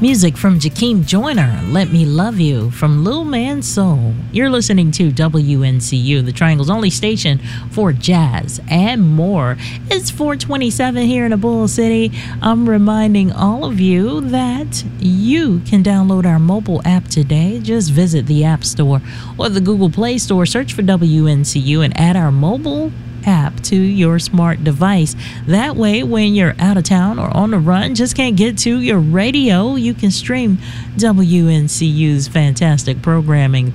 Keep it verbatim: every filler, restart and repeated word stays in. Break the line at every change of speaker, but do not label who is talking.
Music from Jakeem Joyner, Let Me Love You, from Lil Man Soul. You're listening to W N C U, the Triangle's only station for jazz and more. It's four twenty-seven here in the Bull City. I'm reminding all of you that you can download our mobile app today. Just visit the App Store or the Google Play Store, search for W N C U, and add our mobile app to your smart device. That way, when you're out of town or on the run, just can't get to your radio, you can stream W N C U's fantastic programming